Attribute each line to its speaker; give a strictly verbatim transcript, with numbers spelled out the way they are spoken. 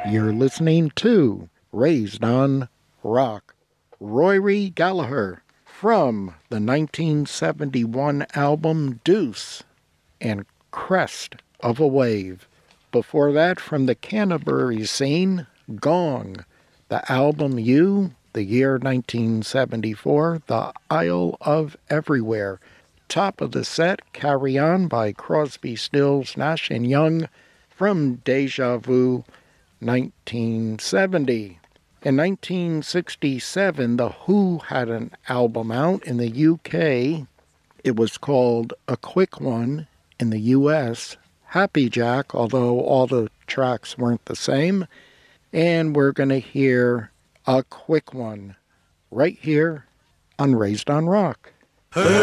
Speaker 1: You're listening to Raised on Rock. Rory Gallagher from the nineteen seventy-one album Deuce and Crest of a Wave. Before that, from the Canterbury scene, Gong, the album You, the year nineteen seventy-four, The Isle of Everywhere. Top of the set, Carry On by Crosby, Stills, Nash and Young from Deja Vu, nineteen seventy. In nineteen sixty-seven, The Who had an album out in the U K. It was called A Quick One. In the U S, Happy Jack, although all the tracks weren't the same. And we're going to hear A Quick One right here on Raised on Rock.